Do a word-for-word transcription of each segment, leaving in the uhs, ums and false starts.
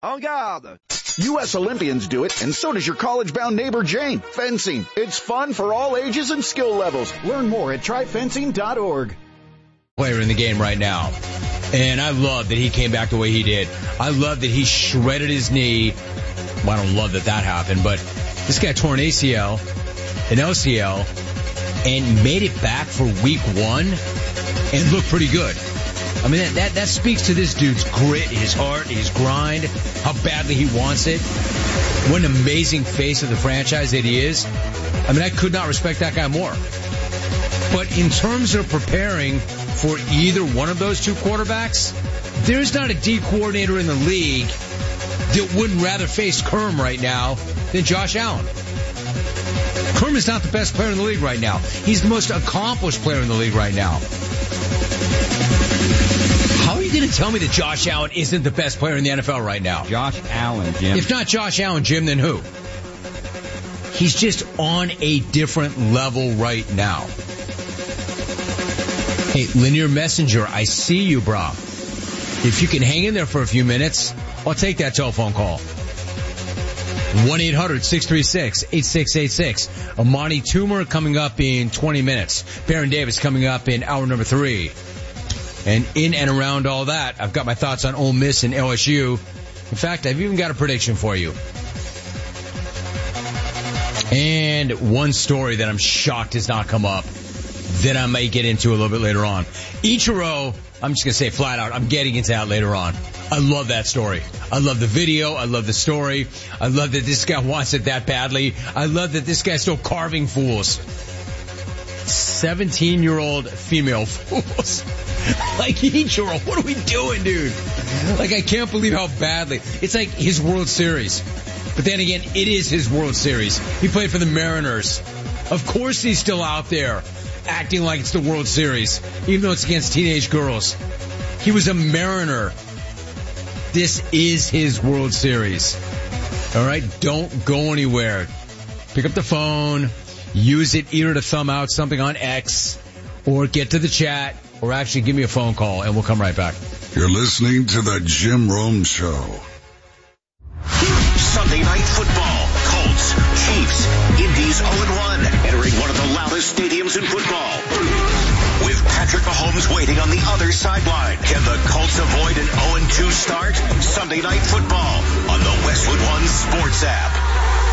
En garde! U S Olympians do it, and so does your college-bound neighbor Jane. Fencing. It's fun for all ages and skill levels. Learn more at try fencing dot org. Player in the game right now. And I love that he came back the way he did. I love that he shredded his knee. Well, I don't love that that happened, but this guy tore an A C L, an L C L, and made it back for week one and looked pretty good. I mean, that, that, that speaks to this dude's grit, his heart, his grind, how badly he wants it. What an amazing face of the franchise that he is. I mean, I could not respect that guy more. But in terms of preparing for either one of those two quarterbacks, there's not a D coordinator in the league that wouldn't rather face Kerm right now than Josh Allen. Kerm is not the best player in the league right now. He's the most accomplished player in the league right now. How are you going to tell me that Josh Allen isn't the best player in the N F L right now? Josh Allen, Jim. If not Josh Allen, Jim, then who? He's just on a different level right now. Hey, Linear Messenger, I see you, bro. If you can hang in there for a few minutes, I'll take that telephone call. one eight hundred six three six eight six eight six. Amani Toomer coming up in twenty minutes. Baron Davis coming up in hour number three. And in and around all that, I've got my thoughts on Ole Miss and L S U. In fact, I've even got a prediction for you. And one story that I'm shocked has not come up that I may get into a little bit later on. Ichiro, I'm just going to say flat out, I'm getting into that later on. I love that story. I love the video. I love the story. I love that this guy wants it that badly. I love that this guy's still carving fools. seventeen-year-old female fools. Like, Ichiro, what are we doing, dude? Like, I can't believe how badly. It's like his World Series. But then again, it is his World Series. He played for the Mariners. Of course he's still out there acting like it's the World Series, even though it's against teenage girls. He was a Mariner. This is his World Series. All right? Don't go anywhere. Pick up the phone, use it either to thumb out something on X, or get to the chat, or actually give me a phone call, and we'll come right back. You're listening to the Jim Rome Show. Sunday Night Football. Colts, Chiefs, Indy's oh and one, entering one of the loudest stadiums in football. With Patrick Mahomes waiting on the other sideline, can the Colts avoid an oh and two start? Sunday Night Football on the Westwood One Sports app.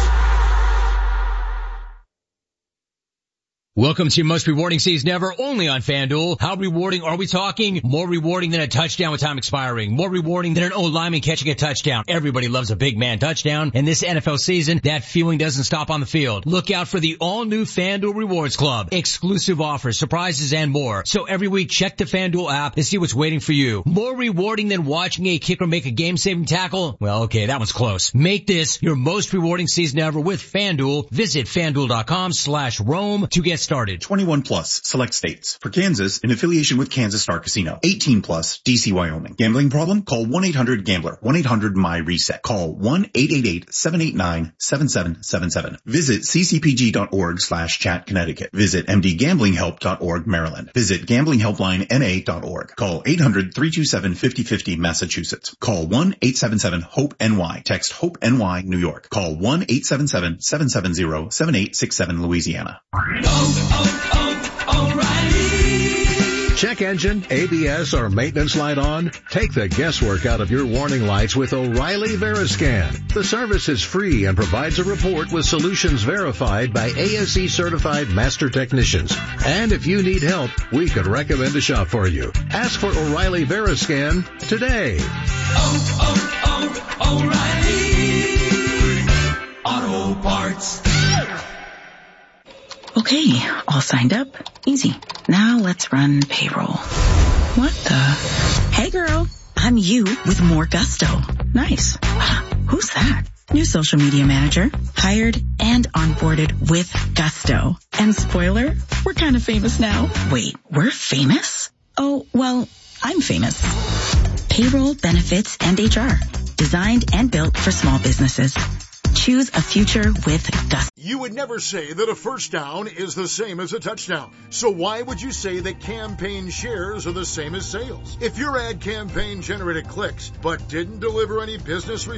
Welcome to your most rewarding season ever, only on FanDuel. How rewarding are we talking? More rewarding than a touchdown with time expiring. More rewarding than an O-lineman catching a touchdown. Everybody loves a big man touchdown. And this N F L season, that feeling doesn't stop on the field. Look out for the all-new FanDuel Rewards Club. Exclusive offers, surprises, and more. So every week, check the FanDuel app and see what's waiting for you. More rewarding than watching a kicker make a game-saving tackle? Well, okay, that one's close. Make this your most rewarding season ever with FanDuel. Visit FanDuel.com slash Rome to get started. Started. twenty-one plus, select states. For Kansas, in affiliation with Kansas Star Casino. eighteen plus, D C, Wyoming. Gambling problem? Call one eight hundred gambler. one eight hundred my reset. Call one eight eight eight seven eight nine seven seven seven seven. Visit ccpg.org slash chat Connecticut. Visit mdgamblinghelp dot org Maryland. Visit gamblinghelpline dot org. Call eight hundred three two seven five oh five oh Massachusetts. Call one eight seven seven hope N Y. Text HOPE-NY New York. Call one eight seven seven seven seven zero seven eight six seven Louisiana. Oh, oh, oh, O'Reilly. Check engine, A B S, or maintenance light on? Take the guesswork out of your warning lights with O'Reilly Veriscan. The service is free and provides a report with solutions verified by A S E certified master technicians. And if you need help, we could recommend a shop for you. Ask for O'Reilly Veriscan today. Oh, oh, oh, O'Reilly Auto Parts. Okay, all signed up. Easy. Now let's run payroll. What the? Hey girl, I'm you with more gusto. Nice. Who's that? New social media manager. Hired and onboarded with gusto. And spoiler, we're kind of famous now. Wait, we're famous? Oh, well, I'm famous. Payroll, benefits, and H R. Designed and built for small businesses. Choose a future with gusto. You would never say that a first down is the same as a touchdown. So why would you say that campaign shares are the same as sales? If your ad campaign generated clicks but didn't deliver any business results,